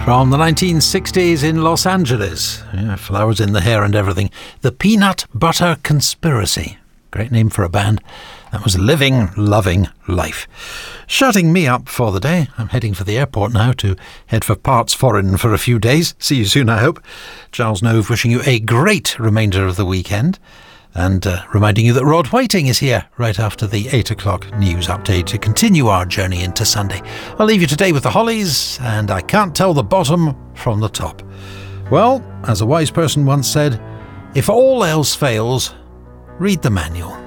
From the 1960s in Los Angeles. Yeah, flowers in the hair and everything. The Peanut Butter Conspiracy. Great name for a band. That was Living, Loving Life. Shutting me up for the day. I'm heading for the airport now to head for parts foreign for a few days. See you soon, I hope. Charles Nove wishing you a great remainder of the weekend. And reminding you that Rod Whiting is here right after the 8 o'clock news update to continue our journey into Sunday. I'll leave you today with the Hollies, and I can't tell the bottom from the top. Well, as a wise person once said, if all else fails, read the manual.